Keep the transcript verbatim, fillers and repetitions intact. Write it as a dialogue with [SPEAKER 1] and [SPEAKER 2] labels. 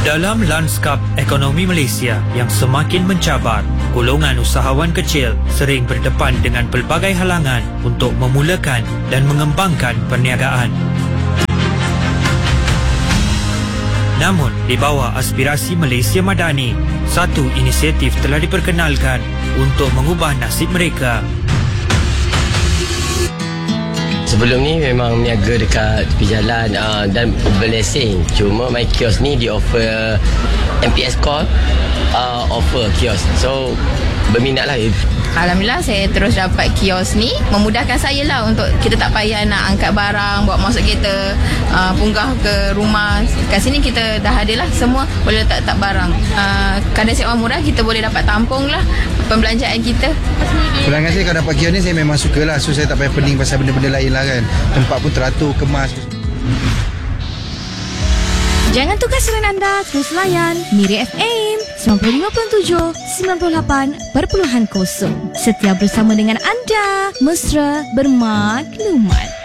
[SPEAKER 1] Dalam lanskap ekonomi Malaysia yang semakin mencabar, golongan usahawan kecil sering berdepan dengan pelbagai halangan untuk memulakan dan mengembangkan perniagaan. Namun, di bawah aspirasi Malaysia Madani, satu inisiatif telah diperkenalkan untuk mengubah nasib mereka.
[SPEAKER 2] Sebelum ni memang niaga dekat tepi jalan uh, dan berlesen. Cuma My Kiosk ni di offer M P S call, uh, offer kiosk. So berminat lah.
[SPEAKER 3] Alhamdulillah saya terus dapat kios ni, memudahkan saya lah untuk kita tak payah nak angkat barang, bawa masuk kereta, uh, punggah ke rumah. Kat sini kita dah ada lah semua, boleh letak tak barang. Uh, kadang sewa murah kita boleh dapat tampung lah pembelanjaan kita.
[SPEAKER 4] Pelanggan saya kalau dapat kios ni saya memang suka lah. So saya tak payah pening pasal benda-benda lain lah kan. Tempat pun teratur, kemas.
[SPEAKER 5] Jangan tukar siaran anda, terus layan Miri F M sembilan puluh lima perpuluhan tujuh, sembilan puluh lapan perpuluhan kosong. Setiap bersama dengan anda, mesra bermaklumat.